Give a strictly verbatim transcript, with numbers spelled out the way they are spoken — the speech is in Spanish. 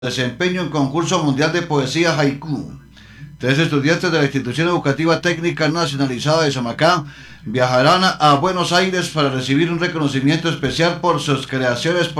Desempeño en concurso mundial de poesía haiku. Tres estudiantes de la Institución Educativa Técnica Nacionalizada de Somacá viajarán a Buenos Aires para recibir un reconocimiento especial por sus creaciones